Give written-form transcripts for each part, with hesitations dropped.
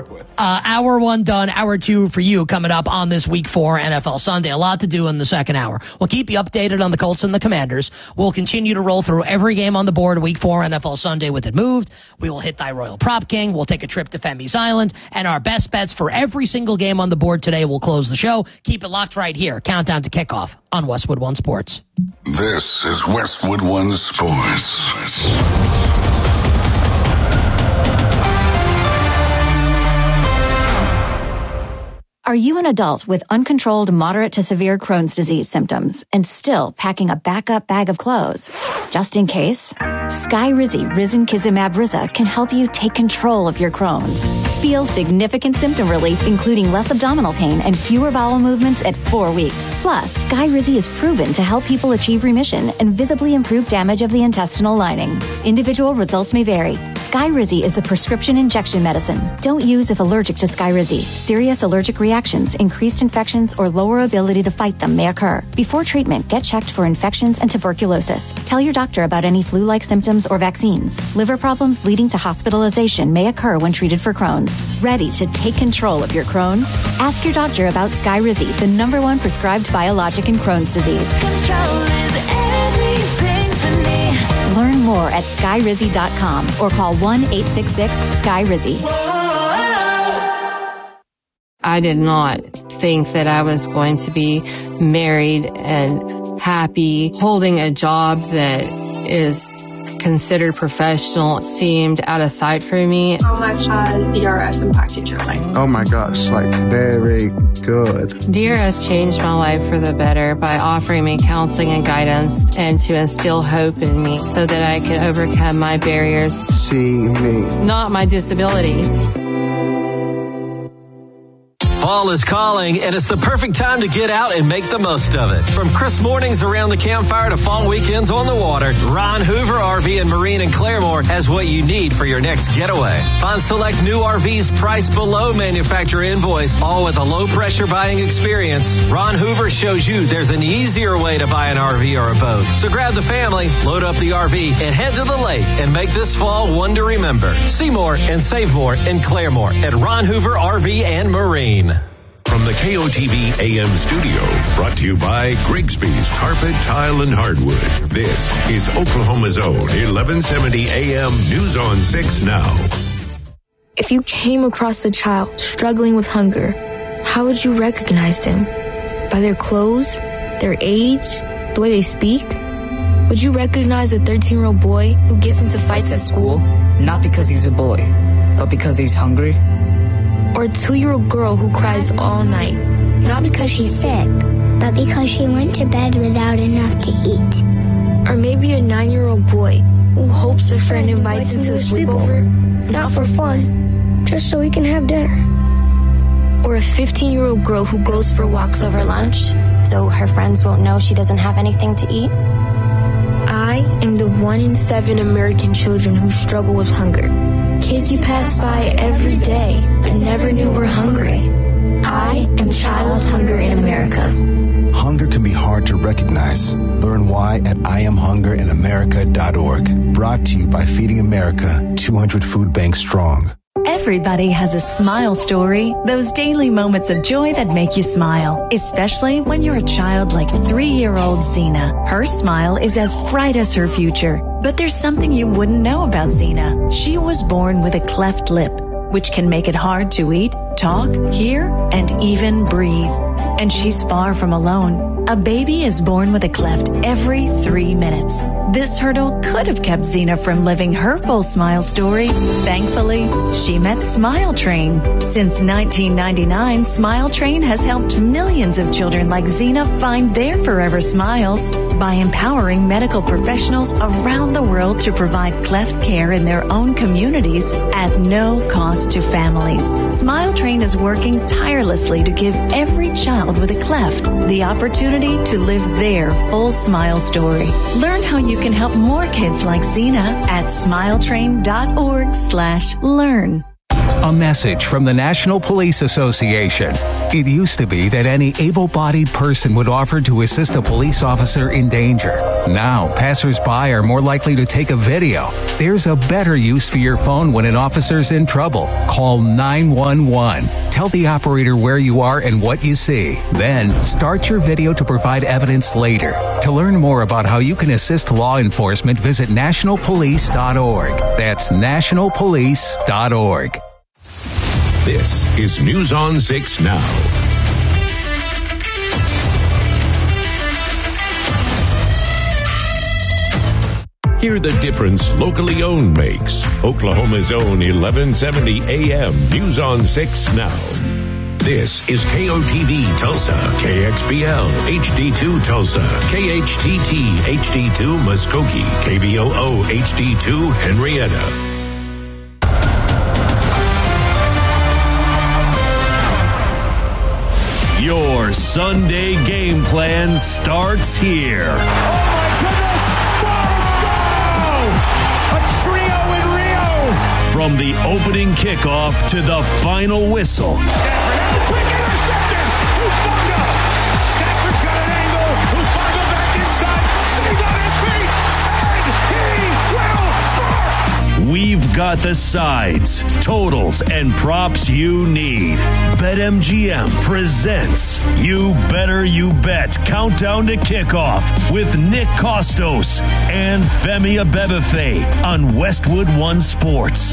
work with. Hour 1 done, hour 2 for you coming up on this Week 4 NFL Sunday. A lot to do in the second hour. We'll keep you updated on the Colts and the Commanders. We'll continue to roll through every game on the board Week 4 NFL Sunday with It Moved. We will hit Thy Royal Prop King. We'll take a trip to Femi's Island. And our best bets for every single game on the board today will close the show. Keep it locked right here. Countdown to kickoff on Westwood One Sports. This is Westwood One Sports. Are you an adult with uncontrolled moderate to severe Crohn's disease symptoms and still packing a backup bag of clothes? Just in case, Skyrizi Risankizumab Riza can help you take control of your Crohn's. Feel significant symptom relief, including less abdominal pain and fewer bowel movements at 4 weeks. Plus, Skyrizi is proven to help people achieve remission and visibly improve damage of the intestinal lining. Individual results may vary. Skyrizi is a prescription injection medicine. Don't use if allergic to Skyrizi. Serious allergic reactions, increased infections, or lower ability to fight them may occur. Before treatment, get checked for infections and tuberculosis. Tell your doctor about any flu-like symptoms or vaccines. Liver problems leading to hospitalization may occur when treated for Crohn's. Ready to take control of your Crohn's? Ask your doctor about Skyrizi, the #1 prescribed biologic in Crohn's disease. Control is everything to me. Learn more at skyrizi.com or call 1-866-SKYRIZI. I did not think that I was going to be married and happy. Holding a job that is considered professional seemed out of sight for me. How much has DRS impacted your life? Oh my gosh, very good. DRS changed my life for the better by offering me counseling and guidance and to instill hope in me so that I could overcome my barriers. See me. Not my disability. Fall is calling, and it's the perfect time to get out and make the most of it. From crisp mornings around the campfire to fall weekends on the water, Ron Hoover RV and Marine in Claremore has what you need for your next getaway. Find select new RVs priced below manufacturer invoice, all with a low-pressure buying experience. Ron Hoover shows you there's an easier way to buy an RV or a boat. So grab the family, load up the RV, and head to the lake and make this fall one to remember. See more and save more in Claremore at Ron Hoover RV and Marine. From the KOTV AM studio, brought to you by Grigsby's Carpet, Tile, and Hardwood. This is Oklahoma's own 1170 AM News on 6 Now. If you came across a child struggling with hunger, how would you recognize them? By their clothes, their age, the way they speak? Would you recognize a 13-year-old boy who gets into fights at school? Not because he's a boy, but because he's hungry. Or a 2-year-old girl who cries all night? Not because she's sick, but because she went to bed without enough to eat. Or maybe a 9-year-old boy who hopes a friend invites him to a sleepover? Not for fun, just so we can have dinner. Or a 15-year-old girl who goes for walks over lunch, so her friends won't know she doesn't have anything to eat? I am the 1 in 7 American children who struggle with hunger. Kids you pass by every day, but never knew were hungry. I am Child Hunger in America. Hunger can be hard to recognize. Learn why at IamHungerInAmerica.org. Brought to you by Feeding America, 200 food banks strong. Everybody has a smile story, those daily moments of joy that make you smile, especially when you're a child like 3-year-old Zena. Her smile is as bright as her future. But there's something you wouldn't know about Zena. She was born with a cleft lip, which can make it hard to eat, talk, hear, and even breathe. And she's far from alone. A baby is born with a cleft every 3 minutes. This hurdle could have kept Zena from living her full smile story. Thankfully, she met Smile Train. Since 1999, Smile Train has helped millions of children like Zena find their forever smiles by empowering medical professionals around the world to provide cleft care in their own communities at no cost to families. Smile Train is working tirelessly to give every child with a cleft the opportunity to live their full smile story. Learn how you can help more kids like Zena at smiletrain.org/learn. A message from the National Police Association. It used to be that any able-bodied person would offer to assist a police officer in danger. Now, passers-by are more likely to take a video. There's a better use for your phone when an officer's in trouble. Call 911. Tell the operator where you are and what you see. Then, start your video to provide evidence later. To learn more about how you can assist law enforcement, visit nationalpolice.org. That's nationalpolice.org. This is News on 6 Now. Hear the difference locally owned makes. Oklahoma's own 1170 AM News on 6 Now. This is KOTV Tulsa, KXBL HD2 Tulsa, KHTT HD2 Muskogee, KBOO HD2 Henrietta. Your Sunday game plan starts here. Oh my goodness! Forrest, go! A trio in Rio! From the opening kickoff to the final whistle. Stafford, quick interception! Hufanga! Stafford's got an angle. Hufanga back inside. Stays on his feet. And he will score! We've got the sides, totals, and props you need. BetMGM presents You Better You Bet Countdown to Kickoff with Nick Costos and Femi Abebefe on Westwood One Sports.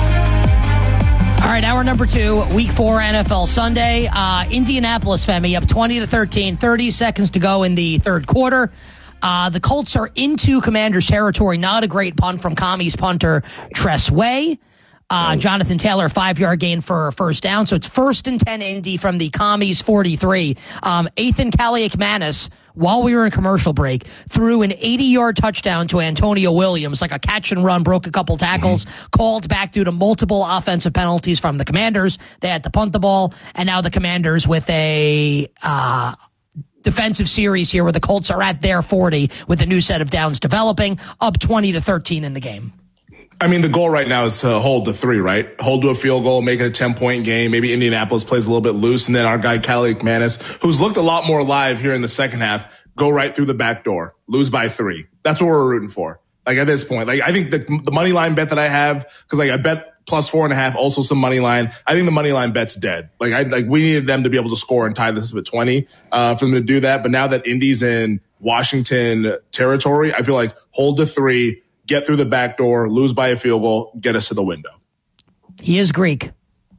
All right, hour number 2, Week 4 NFL Sunday. Indianapolis, Femi, up 20-13, 30 seconds to go in the third quarter. The Colts are into Commanders territory. Not a great punt from Commies punter Tress Way. Jonathan Taylor, 5-yard gain for a first down. So it's 1st and 10 Indy from the Commies 43. Ethan Kaliakmanis, while we were in commercial break, threw an 80-yard touchdown to Antonio Williams, like a catch and run, broke a couple tackles, called back due to multiple offensive penalties from the Commanders. They had to punt the ball, and now the Commanders with a defensive series here where the Colts are at their 40 with a new set of downs developing, up 20-13 in the game. I mean, the goal right now is to hold to 3, right? Hold to a field goal, make it a 10-point game. Maybe Indianapolis plays a little bit loose, and then our guy Kaliakmanis, who's looked a lot more live here in the second half, go right through the back door, lose by 3. That's what we're rooting for. Like at this point, like I think the money line bet that I have, because like I bet plus 4.5, also some money line. I think the money line bet's dead. Like we needed them to be able to score and tie this up at 20 for them to do that. But now that Indy's in Washington territory, I feel like hold to 3, get through the back door, lose by a field goal, get us to the window. He is Greek.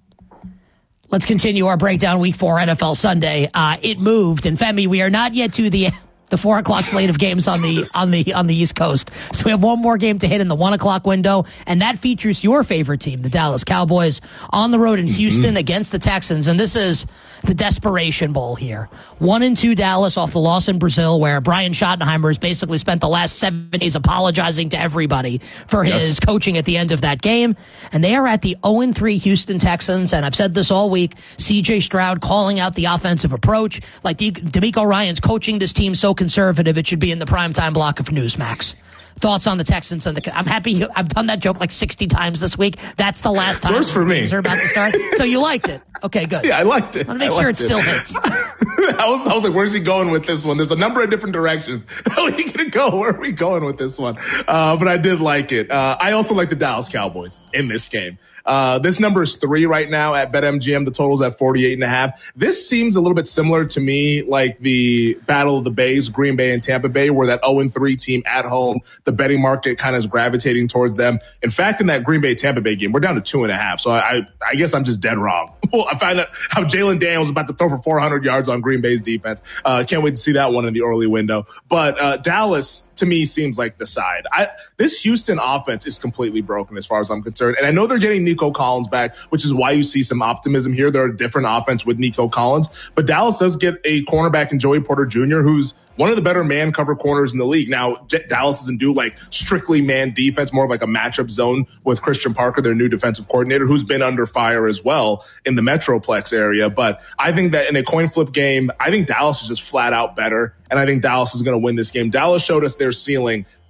Let's continue our breakdown Week 4 NFL Sunday. It moved, and Femi, we are not yet to the 4 o'clock slate of games on the East Coast. So we have one more game to hit in the 1 o'clock window, and that features your favorite team, the Dallas Cowboys, on the road in Houston against the Texans. And this is the Desperation Bowl here. 1-2 Dallas off the loss in Brazil, where Brian Schottenheimer has basically spent the last 7 days apologizing to everybody for his coaching at the end of that game. And they are at the 0-3 Houston Texans, and I've said this all week, C.J. Stroud calling out the offensive approach. Like DeMeco Ryans coaching this team so conservative, it should be in the primetime block of Newsmax. Thoughts on the Texans? And I'm happy I've done that joke like 60 times this week. That's the last time. First for me. Are about to start. So you liked it. Okay, good. Yeah, I liked it. I want to make sure it still hits. I was like, where's he going with this one? There's a number of different directions. How are you going to go? Where are we going with this one? But I did like it. I also like the Dallas Cowboys in this game. This number is 3 right now at BetMGM. The total's at 48.5. This seems a little bit similar to me like the Battle of the Bays, Green Bay and Tampa Bay, where that 0-3 team at home, the betting market kind of is gravitating towards them. In fact, in that Green Bay-Tampa Bay game, we're down to 2.5. So I guess I'm just dead wrong. Well, I find out how Jalen Daniels is about to throw for 400 yards on Green Bay's defense. Can't wait to see that one in the early window. But Dallas, to me, seems like the side. This Houston offense is completely broken as far as I'm concerned. And I know they're getting Nico Collins back, which is why you see some optimism here. They're a different offense with Nico Collins. But Dallas does get a cornerback in Joey Porter Jr., who's one of the better man cover corners in the league. Now, Dallas doesn't do like strictly man defense, more of like a matchup zone with Christian Parker, their new defensive coordinator, who's been under fire as well in the Metroplex area. But I think that in a coin flip game, I think Dallas is just flat out better. And I think Dallas is going to win this game. Dallas showed us their ceiling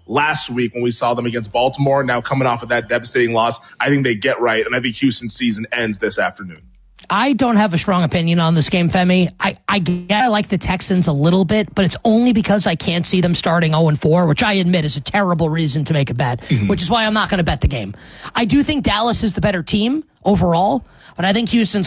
last week when we saw them against Baltimore. Now coming off of that devastating loss, I think they get right, and I think Houston's season ends this afternoon. I don't have a strong opinion on this game, Femi. I like the Texans a little bit, but it's only because I can't see them starting 0-4, which I admit is a terrible reason to make a bet, which is why I'm not going to bet the game. I do think Dallas is the better team overall, but I think Houston's